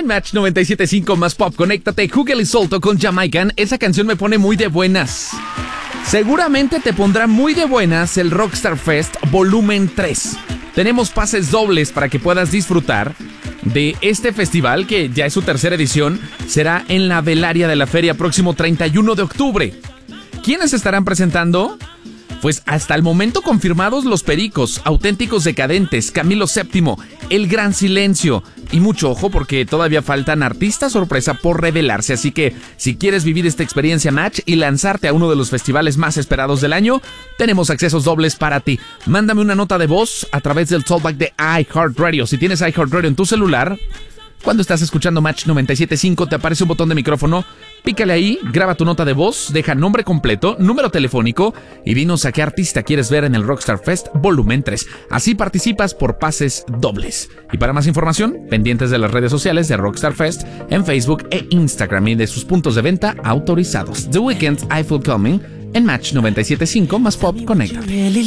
En Match 97.5 más pop, conéctate. Hugel y Solto con Jamaican. Esa canción me pone muy de buenas. Seguramente te pondrá muy de buenas el Rockstar Fest Volumen 3. Tenemos pases dobles para que puedas disfrutar de este festival, que ya es su tercera edición. Será en la Velaria de la Feria, próximo 31 de octubre. ¿Quiénes estarán presentando? Pues hasta el momento confirmados Los Pericos, Auténticos Decadentes, Camilo VII, El Gran Silencio. Y mucho ojo porque todavía faltan artistas sorpresa por revelarse. Así que si quieres vivir esta experiencia Match y lanzarte a uno de los festivales más esperados del año, tenemos accesos dobles para ti. Mándame una nota de voz a través del Talkback de iHeartRadio. Si tienes iHeartRadio en tu celular, cuando estás escuchando Match 97.5 te aparece un botón de micrófono. Pícale ahí, graba tu nota de voz, deja nombre completo, número telefónico y dinos a qué artista quieres ver en el Rockstar Fest Volumen 3. Así participas por pases dobles. Y para más información, pendientes de las redes sociales de Rockstar Fest en Facebook e Instagram y de sus puntos de venta autorizados. The Weeknd, I Feel Coming en Match 97.5 más pop, conéctate.